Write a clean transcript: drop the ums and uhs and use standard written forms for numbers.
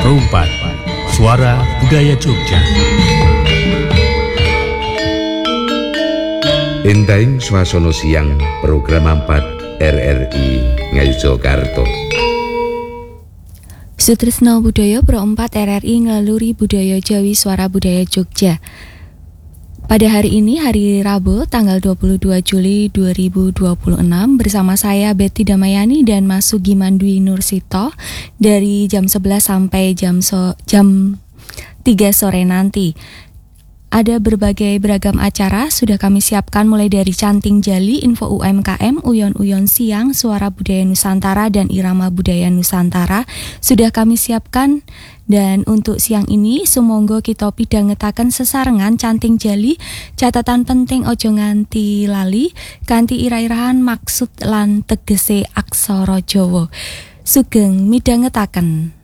Perumpat, Suara Budaya Jogja. Entahing swasana siang program 4 RRI Ngayogyakarta. Sutresna Budaya Pro 4 RRI ngeluri budaya Jawi Suara Budaya Jogja. Pada hari ini, hari Rabu, tanggal 22 Juli 2026, bersama saya Betty Damayani dan Mas Sugiman Dwi Nursito dari jam 11 sampai jam 3 sore nanti. Ada beragam acara sudah kami siapkan, mulai dari Canting Jali, Info UMKM, Uyon-Uyon Siang, Suara Budaya Nusantara, dan Irama Budaya Nusantara sudah kami siapkan. Dan untuk siang ini, sumangga kita pidhangetaken sesarengan Canting Jali, catatan penting ojo nganti lali, kanthi ira-irahan maksud lan tegese aksara Jawa. Sugeng midhangetaken.